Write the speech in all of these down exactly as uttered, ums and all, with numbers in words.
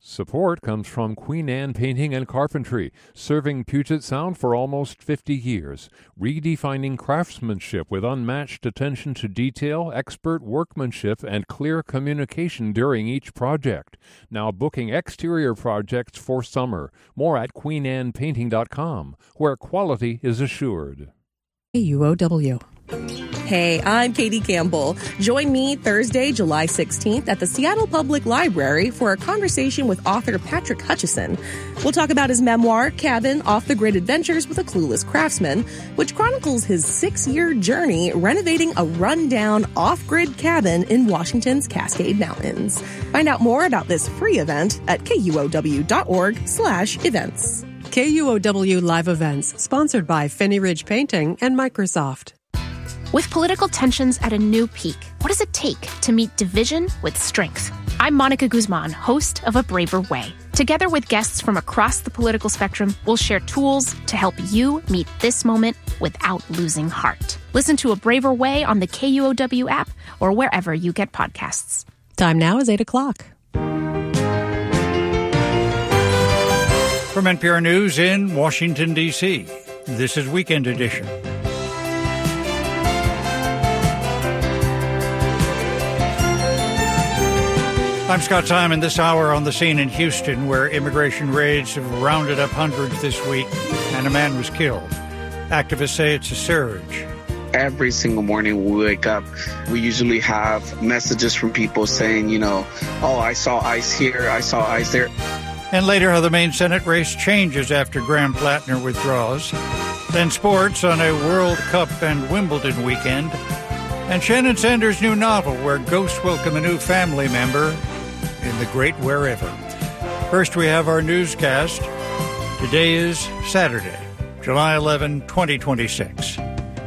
Support comes from Queen Anne Painting and Carpentry, serving Puget Sound for almost fifty years, redefining craftsmanship with unmatched attention to detail, expert workmanship, and clear communication during each project. Now booking exterior projects for summer. More at queen anne painting dot com, where quality is assured. U O W. Hey, I'm Katie Campbell. Join me Thursday, July sixteenth at the Seattle Public Library for a conversation with author Patrick Hutchison. We'll talk about his memoir, Cabin, Off-the-Grid Adventures with a Clueless Craftsman, which chronicles his six-year journey renovating a rundown off-grid cabin in Washington's Cascade Mountains. Find out more about this free event at kuow.org slash events. K U O W Live Events, sponsored by Finney Ridge Painting and Microsoft. With political tensions at a new peak, what does it take to meet division with strength? I'm Monica Guzman, host of A Braver Way. Together with guests from across the political spectrum, we'll share tools to help you meet this moment without losing heart. Listen to A Braver Way on the K U O W app or wherever you get podcasts. Time now is eight o'clock. From N P R News in Washington, D C, this is Weekend Edition. I'm Scott Simon. This hour on the scene in Houston, where immigration raids have rounded up hundreds this week, and a man was killed. Activists say it's a surge. Every single morning we wake up, we usually have messages from people saying, you know, oh, I saw ICE here, I saw ICE there. And later, how the Maine Senate race changes after Graham Plattner withdraws. Then sports on a World Cup and Wimbledon weekend. And Shannon Sanders' new novel, where ghosts welcome a new family member in the great wherever. First, we have our newscast. Today is Saturday, July eleventh, twenty twenty-six.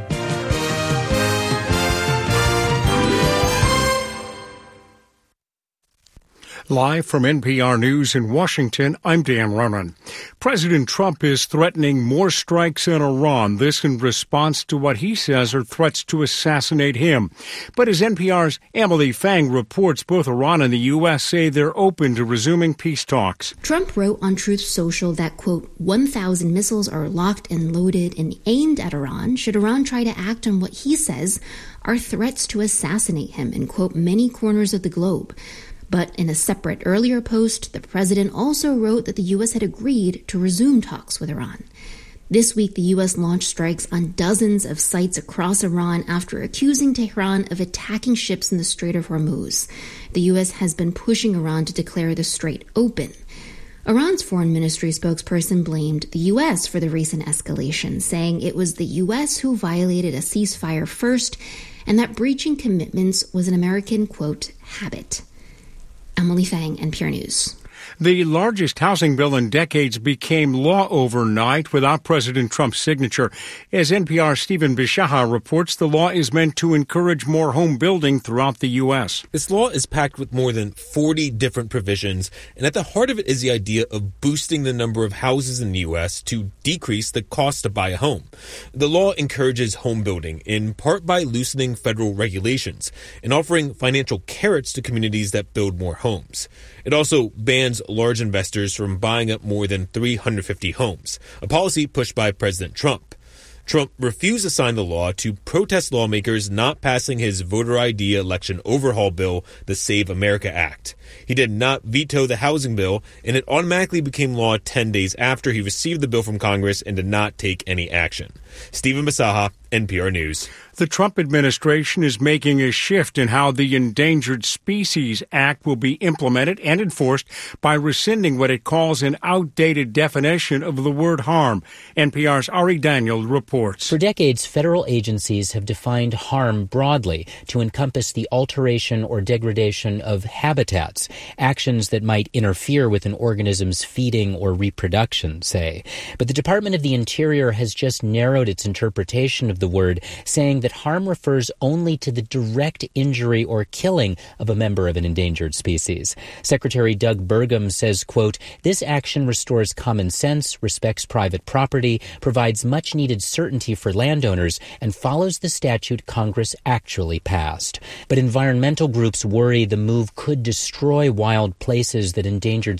Live from N P R News in Washington, I'm Dan Ronan. President Trump is threatening more strikes in Iran, this in response to what he says are threats to assassinate him. But as N P R's Emily Fang reports, both Iran and the U S say they're open to resuming peace talks. Trump wrote on Truth Social that, quote, one thousand missiles are locked and loaded and aimed at Iran should Iran try to act on what he says are threats to assassinate him in, quote, many corners of the globe. But in a separate earlier post, the president also wrote that the U S had agreed to resume talks with Iran. This week, the U S launched strikes on dozens of sites across Iran after accusing Tehran of attacking ships in the Strait of Hormuz. The U S has been pushing Iran to declare the strait open. Iran's foreign ministry spokesperson blamed the U S for the recent escalation, saying it was the U S who violated a ceasefire first and that breaching commitments was an American, quote, habit. Emily Fang, N P R News. The largest housing bill in decades became law overnight without President Trump's signature. As N P R's Stephen Bishaha reports, the law is meant to encourage more home building throughout the U S. This law is packed with more than forty different provisions, and at the heart of it is the idea of boosting the number of houses in the U S to decrease the cost to buy a home. The law encourages home building, in part by loosening federal regulations and offering financial carrots to communities that build more homes. It also bans large investors from buying up more than three hundred fifty homes, a policy pushed by President Trump. Trump refused to sign the law to protest lawmakers not passing his voter I D election overhaul bill, the Save America Act. He did not veto the housing bill, and it automatically became law ten days after he received the bill from Congress and did not take any action. Stephen Bisaha, N P R News. The Trump administration is making a shift in how the Endangered Species Act will be implemented and enforced by rescinding what it calls an outdated definition of the word harm. N P R's Ari Daniel reports. For decades, federal agencies have defined harm broadly to encompass the alteration or degradation of habitats, actions that might interfere with an organism's feeding or reproduction, say. But the Department of the Interior has just narrowed its interpretation of the word, saying that harm refers only to the direct injury or killing of a member of an endangered species. Secretary Doug Burgum says, quote, this action restores common sense, respects private property, provides much-needed certainty for landowners, and follows the statute Congress actually passed. But environmental groups worry the move could destroy wild places that endangered